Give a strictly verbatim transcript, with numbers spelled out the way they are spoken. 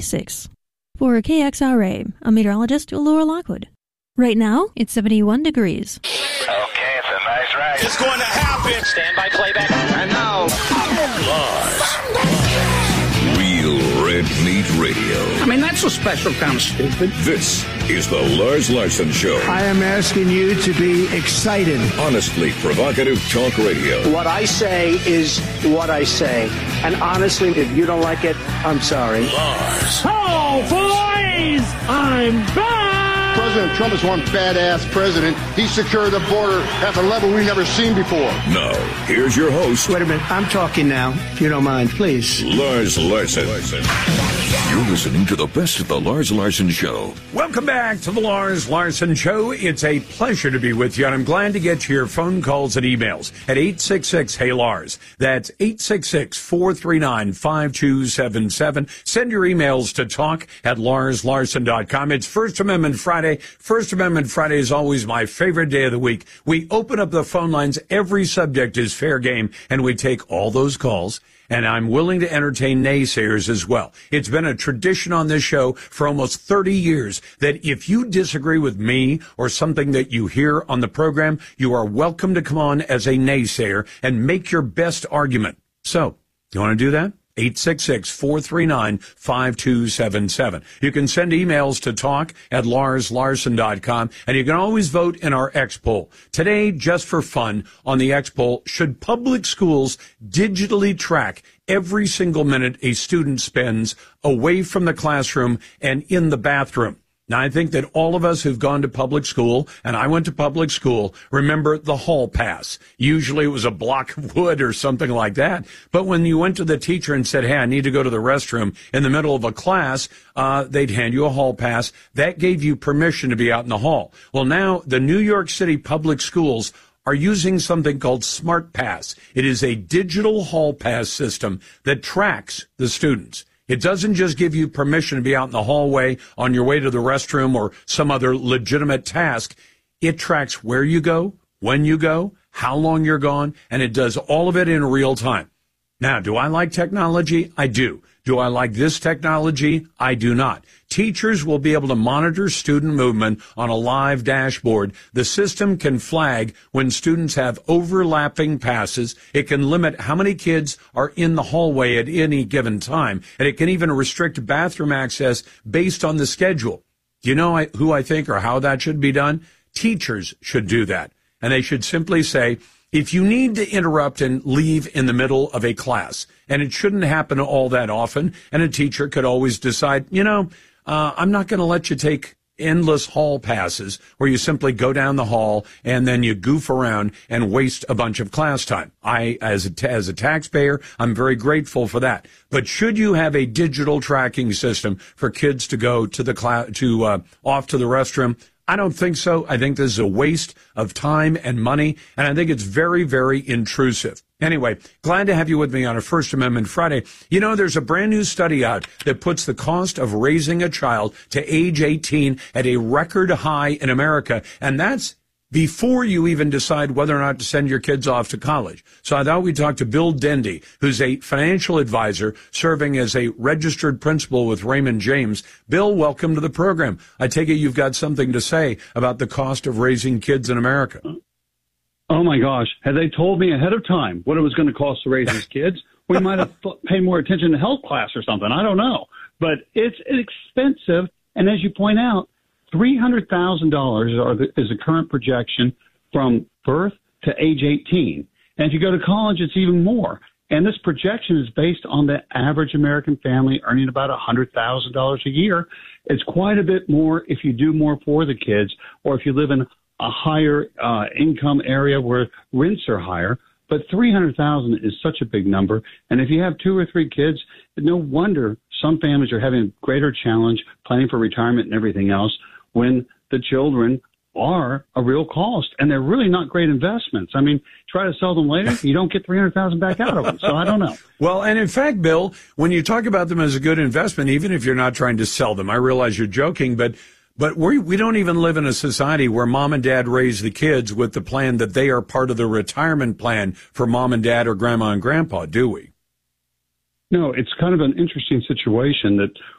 ninety-six. For K X R A, I'm meteorologist Laura Lockwood. Right now, it's seventy-one degrees. Okay, it's a nice ride. It's going to happen. Stand by playback. And now, Lars. Real Red Meat Radio. I mean, that's a special kind of stupid. This is the Lars Larson Show. I am asking you to be excited. Honestly provocative talk radio. What I say is what I say. And honestly, if you don't like it, I'm sorry. Lars. Oh, boys! I'm back! President Trump is one badass president. He secured the border at a level we've never seen before. Now, here's your host. Wait a minute. I'm talking now, if you don't mind, please. Lars Larson. You're listening to the best of the Lars Larson Show. Welcome back to the Lars Larson Show. It's a pleasure to be with you, and I'm glad to get your phone calls and emails at eight six six, hey Lars. That's eight six six, four three nine, five two seven seven. Send your emails to talk at lars larson dot com. It's First Amendment Friday. First Amendment Friday is always my favorite day of the week. We open up the phone lines. Every subject is fair game, and we take all those calls. And I'm willing to entertain naysayers as well. It's been a tradition on this show for almost thirty years that if you disagree with me or something that you hear on the program, you are welcome to come on as a naysayer and make your best argument. So, you want to do that? eight six six, four three nine, five two seven seven. You can send emails to talk at lars larson dot com, and you can always vote in our X poll. Today, just for fun, on the X poll, should public schools digitally track every single minute a student spends away from the classroom and in the bathroom? Now, I think that all of us who've gone to public school, and I went to public school, remember the hall pass. Usually it was a block of wood or something like that. But when you went to the teacher and said, hey, I need to go to the restroom in the middle of a class, uh, they'd hand you a hall pass. That gave you permission to be out in the hall. Well, now the New York City public schools are using something called Smart Pass. It is a digital hall pass system that tracks the students. It doesn't just give you permission to be out in the hallway on your way to the restroom or some other legitimate task. It tracks where you go, when you go, how long you're gone, and it does all of it in real time. Now, do I like technology? I do. Do I like this technology? I do not. Teachers will be able to monitor student movement on a live dashboard. The system can flag when students have overlapping passes. It can limit how many kids are in the hallway at any given time. And it can even restrict bathroom access based on the schedule. Do you know who I think or how that should be done? Teachers should do that. And they should simply say, if you need to interrupt and leave in the middle of a class, and it shouldn't happen all that often, and a teacher could always decide, you know, uh, I'm not going to let you take endless hall passes where you simply go down the hall and then you goof around and waste a bunch of class time. I, as a, as a taxpayer, I'm very grateful for that. But should you have a digital tracking system for kids to go to the class, to, uh, off to the restroom? I don't think so. I think this is a waste of time and money, and I think it's very, very intrusive. Anyway, glad to have you with me on a First Amendment Friday. You know, there's a brand new study out that puts the cost of raising a child to age eighteen at a record high in America, and that's before you even decide whether or not to send your kids off to college. So I thought we'd talk to Bill Dendy, who's a financial advisor serving as a registered principal with Raymond James. Bill, welcome to the program. I take it you've got something to say about the cost of raising kids in America. Oh, my gosh. Had they told me ahead of time what it was going to cost to raise these kids, we might have paid more attention to health class or something. I don't know. But it's expensive. And as you point out, three hundred thousand dollars is the current projection from birth to age eighteen. And if you go to college, it's even more. And this projection is based on the average American family earning about one hundred thousand dollars a year. It's quite a bit more if you do more for the kids or if you live in a higher uh, income area where rents are higher. But three hundred thousand dollars is such a big number. And if you have two or three kids, no wonder some families are having a greater challenge planning for retirement and everything else when the children are a real cost, and they're really not great investments. I mean, try to sell them later, you don't get three hundred thousand dollars back out of them. So I don't know. Well, and in fact, Bill, when you talk about them as a good investment, even if you're not trying to sell them, I realize you're joking, but but we we don't even live in a society where mom and dad raise the kids with the plan that they are part of the retirement plan for mom and dad or grandma and grandpa, do we? No, it's kind of an interesting situation that